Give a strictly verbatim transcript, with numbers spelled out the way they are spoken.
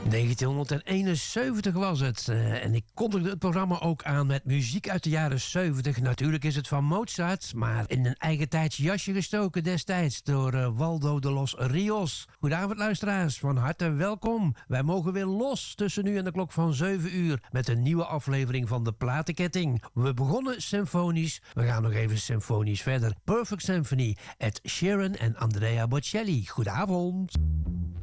negentienhonderdeenenzeventig was het. Uh, en ik kondigde het programma ook aan met muziek uit de jaren zeventig. Natuurlijk is het van Mozart, maar in een eigen tijds jasje gestoken destijds door uh, Waldo de los Rios. Goedenavond luisteraars, van harte welkom. Wij mogen weer los tussen nu en de klok van zeven uur met een nieuwe aflevering van de Platenketting. We begonnen symfonisch, we gaan nog even symfonisch verder. Perfect Symphony, Ed Sheeran en Andrea Bocelli. Goedenavond.